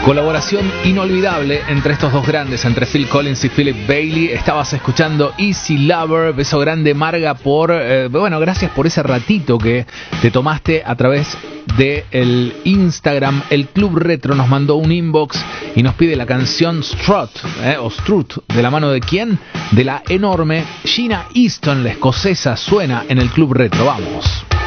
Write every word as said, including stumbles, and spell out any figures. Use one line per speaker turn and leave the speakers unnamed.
Colaboración inolvidable entre estos dos grandes, entre Phil Collins y Philip Bailey. Estabas escuchando Easy Lover. Beso grande, Marga, por eh, bueno, gracias por ese ratito que te tomaste a través de el Instagram. El Club Retro nos mandó un inbox y nos pide la canción Strut, eh, o Strut, ¿de la mano de quién? De la enorme Sheena Easton, la escocesa. Suena en el Club Retro. Vamos.